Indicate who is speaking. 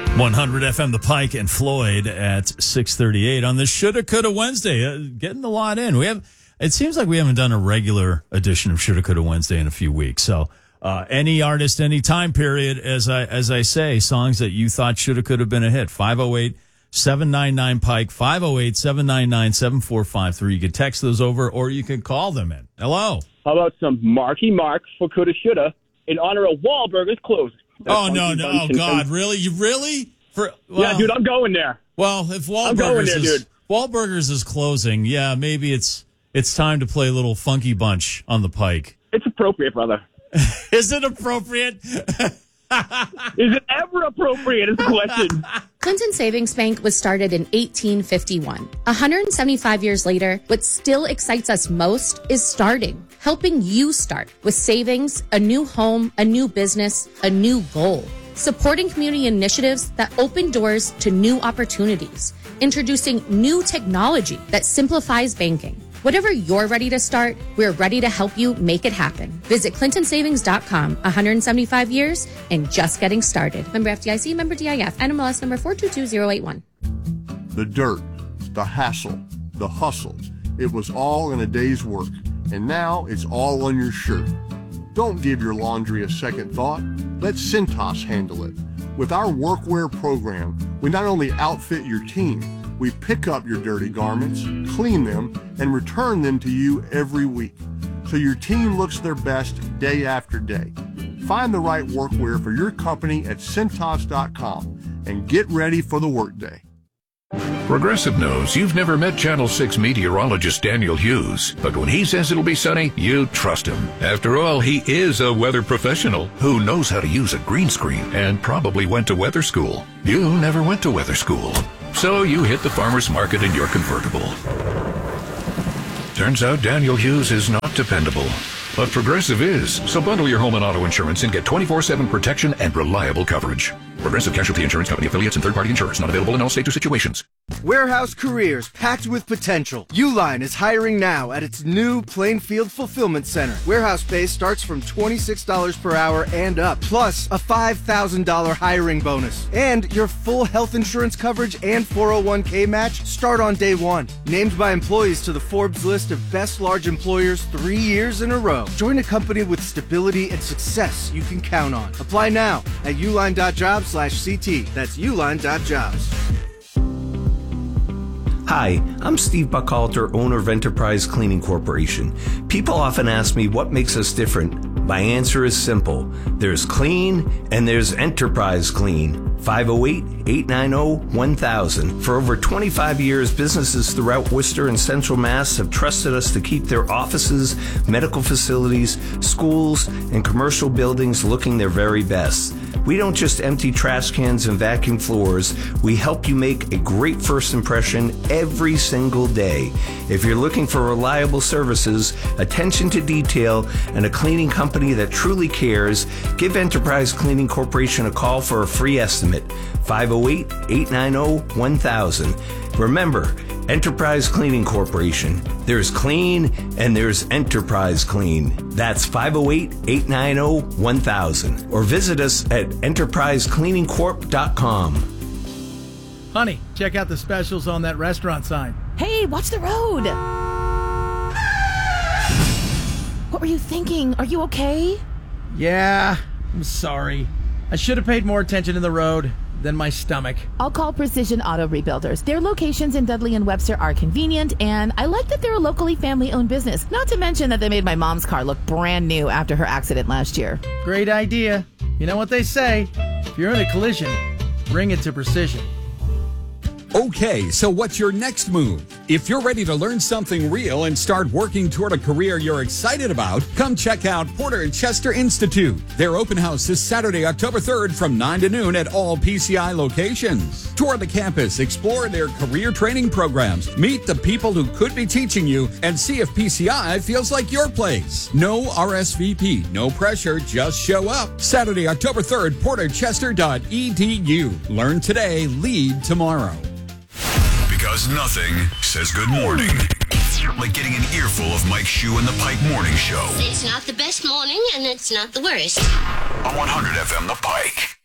Speaker 1: 100 FM, The Pike and Floyd at 6:38 on this Shoulda Coulda Wednesday. Getting a lot in. It seems like we haven't done a regular edition of Shoulda Coulda Wednesday in a few weeks. So any artist, any time period, as I say, songs that you thought shoulda coulda been a hit. 508-799-PIKE, 508-799-7453. You can text those over or you can call them in. Hello.
Speaker 2: How about some Marky Mark for Coulda Shoulda in honor of Wahlburgers closing?
Speaker 1: Oh, no. Oh, God. Really? You really?
Speaker 2: Yeah, dude, I'm going there.
Speaker 1: Well, if Wahlburgers is closing, yeah, maybe it's time to play a little Funky Bunch on the Pike.
Speaker 2: It's appropriate, brother.
Speaker 1: Is it appropriate?
Speaker 2: Is it ever appropriate is the question.
Speaker 3: Clinton Savings Bank was started in 1851. 175 years later, what still excites us most is starting. Helping you start with savings, a new home, a new business, a new goal. Supporting community initiatives that open doors to new opportunities. Introducing new technology that simplifies banking. Whatever you're ready to start, we're ready to help you make it happen. Visit clintonsavings.com. 175 years and just getting started. Member FDIC, member DIF, NMLS number 422081.
Speaker 4: The dirt, the hassle, the hustle. It was all in a day's work. And now it's all on your shirt. Don't give your laundry a second thought. Let Cintas handle it. With our workwear program, we not only outfit your team, we pick up your dirty garments, clean them, and return them to you every week. So your team looks their best day after day. Find the right workwear for your company at Cintas.com and get ready for the workday.
Speaker 5: Progressive knows you've never met Channel 6 meteorologist Daniel Hughes, but when he says it'll be sunny, you trust him. After all, he is a weather professional who knows how to use a green screen and probably went to weather school. You never went to weather school, so you hit the farmer's market in your convertible. Turns out Daniel Hughes is not dependable, but Progressive is. So bundle your home and auto insurance and get 24/7 protection and reliable coverage. Progressive Casualty Insurance Company affiliates and third-party insurers not available in all states or situations.
Speaker 6: Warehouse careers packed with potential. Uline is hiring now at its new Plainfield Fulfillment Center. Warehouse pay starts from $26 per hour and up, plus a $5,000 hiring bonus. And your full health insurance coverage and 401k match start on day one. Named by employees to the Forbes list of best large employers 3 years in a row. Join a company with stability and success you can count on. Apply now at uline.jobs/CT. That's uline.jobs.
Speaker 7: Hi, I'm Steve Buckhalter, owner of Enterprise Cleaning Corporation. People often ask me what makes us different. My answer is simple. There's clean and there's Enterprise Clean. 508-890-1000. For over 25 years, businesses throughout Worcester and Central Mass have trusted us to keep their offices, medical facilities, schools, and commercial buildings looking their very best. We don't just empty trash cans and vacuum floors. We help you make a great first impression every single day. If you're looking for reliable services, attention to detail, and a cleaning company that truly cares, give Enterprise Cleaning Corporation a call for a free estimate. 508-890-1000. Remember, Enterprise Cleaning Corporation. There's clean and there's Enterprise Clean. That's 508-890-1000. Or visit us at enterprisecleaningcorp.com.
Speaker 8: Honey, check out the specials on that restaurant sign.
Speaker 9: Hey, watch the road. What were you thinking? Are you okay?
Speaker 8: Yeah, I'm sorry. I should have paid more attention to the road than my stomach.
Speaker 9: I'll call Precision Auto Rebuilders. Their locations in Dudley and Webster are convenient, and I like that they're a locally family-owned business. Not to mention that they made my mom's car look brand new after her accident last year.
Speaker 8: Great idea. You know what they say, if you're in a collision, bring it to Precision.
Speaker 10: Okay, so what's your next move? If you're ready to learn something real and start working toward a career you're excited about, come check out Porter & Chester Institute. Their open house is Saturday, October 3rd from 9 to noon at all PCI locations. Tour the campus, explore their career training programs, meet the people who could be teaching you, and see if PCI feels like your place. No RSVP, no pressure, just show up. Saturday, October 3rd, porterchester.edu. Learn today, lead tomorrow.
Speaker 5: Because nothing says good morning like getting an earful of Mike Shue and the Pike Morning Show.
Speaker 11: It's not the best morning, and it's not the worst.
Speaker 5: On 100 FM, The Pike.